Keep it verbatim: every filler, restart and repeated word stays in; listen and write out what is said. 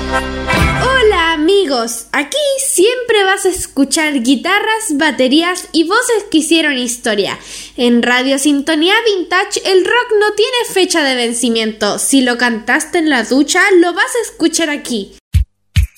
Hola amigos, aquí siempre vas a escuchar guitarras, baterías y voces que hicieron historia. En Radio Sintonía Vintage el rock no tiene fecha de vencimiento. Si lo cantaste en la ducha, lo vas a escuchar aquí.